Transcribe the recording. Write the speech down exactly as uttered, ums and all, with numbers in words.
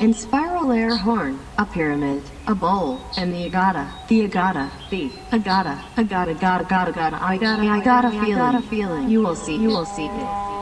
in spiral air horn, a pyramid, a bowl, and the agata, the agata, the agata, agata, agata, agata, agata, I got, I got a feeling, you will see, you will see it.